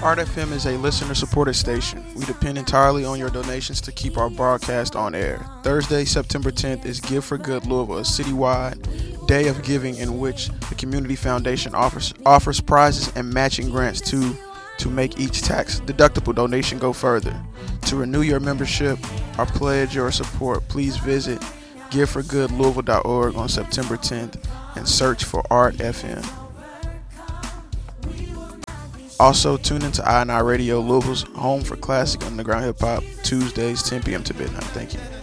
Art FM is a listener-supported station. We depend entirely on your donations to keep our broadcast on air. Thursday, September 10th is Give for Good Louisville, a citywide day of giving in which the Community Foundation offers prizes and matching grants to make each tax-deductible donation go further. To renew your membership or pledge your support, please visit giveforgoodlouisville.org on September 10th and search for Art FM. Also, tune into INI Radio, Louisville's home for classic underground hip-hop, Tuesdays, 10 p.m. to midnight. Thank you.